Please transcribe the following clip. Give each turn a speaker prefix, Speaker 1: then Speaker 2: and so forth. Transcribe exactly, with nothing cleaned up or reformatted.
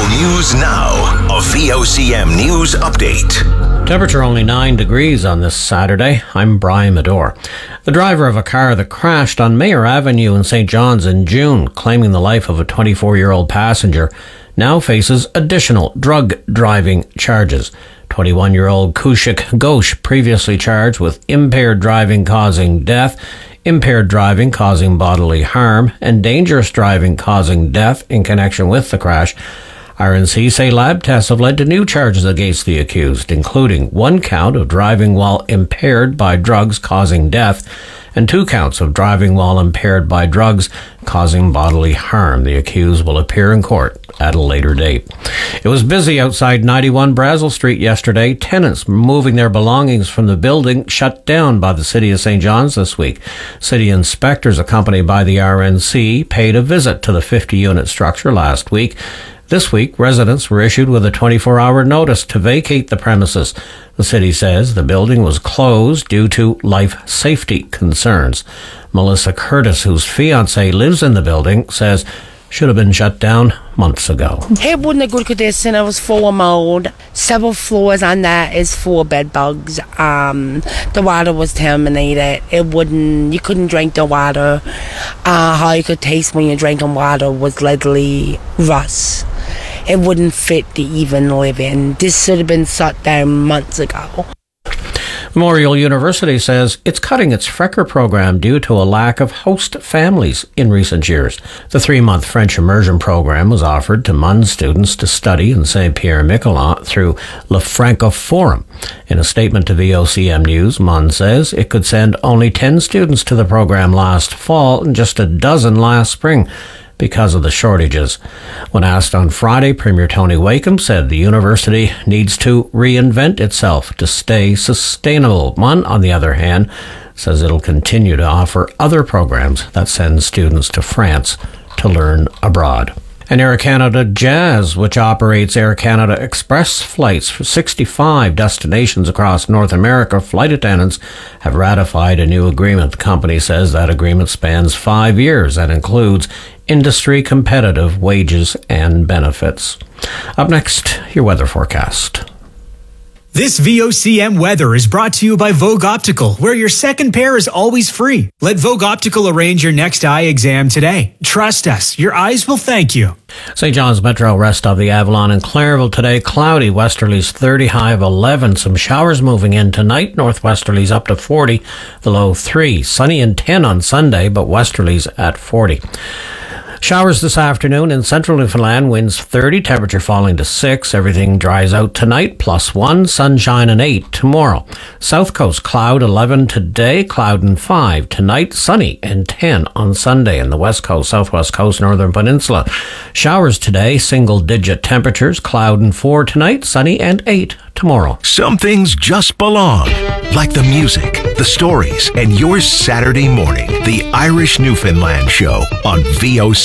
Speaker 1: News Now, a V O C M News update.
Speaker 2: Temperature only nine degrees on this Saturday. I'm Brian Medore. The driver of a car that crashed on Mayor Avenue in Saint John's in June, claiming the life of a twenty-four-year-old passenger, now faces additional drug driving charges. twenty-one-year-old Kushik Ghosh, previously charged with impaired driving causing death, impaired driving causing bodily harm, and dangerous driving causing death in connection with the crash. R N C say lab tests have led to new charges against the accused, including one count of driving while impaired by drugs causing death and two counts of driving while impaired by drugs causing bodily harm. The accused will appear in court at a later date. It was busy outside ninety-one Brazel Street yesterday. Tenants moving their belongings from the building shut down by the City of Saint John's this week. City inspectors, accompanied by the R N C, paid a visit to the fifty-unit structure last week. This week, residents were issued with a twenty-four hour notice to vacate the premises. The city says the building was closed due to life safety concerns. Melissa Curtis, whose fiancé lives in the building, says should have been shut down months ago.
Speaker 3: It wasn't a good condition. It was full of mold. Several floors on that is full of bed bugs. Um, the water was contaminated. It wouldn't. You couldn't drink the water. Uh, how you could taste when you're drinking water was literally rust. It wouldn't fit to even live in. This should have been shut down months ago.
Speaker 2: Memorial University says it's cutting its Frecker program due to a lack of host families in recent years. The three-month French immersion program was offered to M U N students to study in Saint Pierre-Miquelon through Le Francoforum. In a statement to V O C M News, M U N says it could send only ten students to the program last fall and just a dozen last spring because of the shortages. When asked on Friday, Premier Tony Wakeham said the university needs to reinvent itself to stay sustainable. M U N, on the other hand, says it'll continue to offer other programs that send students to France to learn abroad. And Air Canada Jazz, which operates Air Canada Express flights for sixty-five destinations across North America, flight attendants have ratified a new agreement. The company says that agreement spans five years and includes industry competitive wages and benefits. Up next, your weather forecast.
Speaker 4: This V O C M weather is brought to you by Vogue Optical, where your second pair is always free. Let Vogue Optical arrange your next eye exam today. Trust us, your eyes will thank you.
Speaker 2: Saint John's Metro, rest of the Avalon and Clareville today. Cloudy, westerlies thirty, high of eleven. Some showers moving in tonight. Northwesterlies up to forty, the low three. Sunny and ten on Sunday, but westerlies at forty. Showers this afternoon in central Newfoundland, winds thirty, temperature falling to six. Everything dries out tonight, plus one, sunshine and eight tomorrow. South Coast, cloud eleven today, cloud and five. Tonight, sunny and ten on Sunday. In the West Coast, Southwest Coast, Northern Peninsula. Showers today, single digit temperatures, cloud and four tonight, sunny and eight tomorrow.
Speaker 1: Some things just belong, like the music, the stories, and your Saturday morning. The Irish Newfoundland Show on V O C.